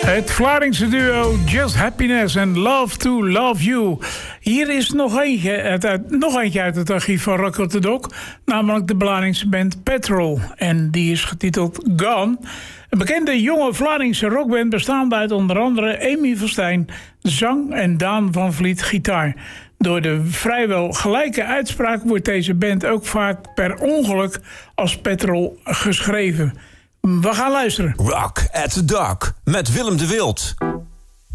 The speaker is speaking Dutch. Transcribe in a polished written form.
Het Vlaardingse duo Just Happiness and Love to Love You. Hier is nog eentje uit het archief van Rock the Dog. Namelijk de Vlaardingse band Petrol. En die is getiteld Gone. Een bekende jonge Vlaardingse rockband bestaande uit onder andere Amy Verstijn, zang en Daan van Vliet, gitaar. Door de vrijwel gelijke uitspraak wordt deze band ook vaak per ongeluk als Petrol geschreven. We gaan luisteren. Rock at the Dog met Willem de Wild.